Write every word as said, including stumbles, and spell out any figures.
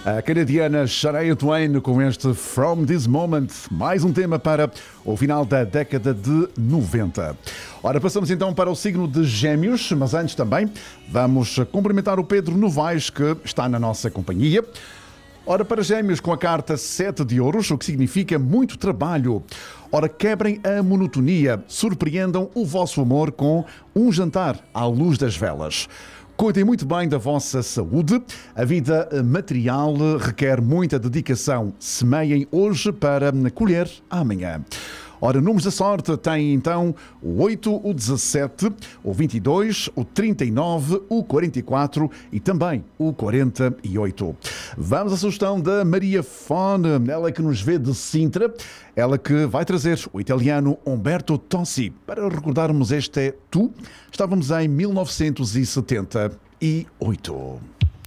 A canadiana Shania Twain com este From This Moment, mais um tema para o final da década de noventa. Ora, passamos então para o signo de Gêmeos, mas antes também vamos cumprimentar o Pedro Novaes, que está na nossa companhia. Ora, para Gêmeos com a carta sete de ouros, o que significa muito trabalho. Ora, quebrem a monotonia, surpreendam o vosso amor com um jantar à luz das velas. Cuidem muito bem da vossa saúde. A vida material requer muita dedicação. Semeiem hoje para colher amanhã. Ora, números da sorte têm então o oito, o dezassete, o vinte e dois, o trinta e nove, o quarenta e quatro e também o quarenta e oito. Vamos à sugestão da Maria Fone, ela que nos vê de Sintra, ela que vai trazer o italiano Umberto Tozzi. Para recordarmos, este é Tu. Estávamos em mil novecentos e setenta e oito.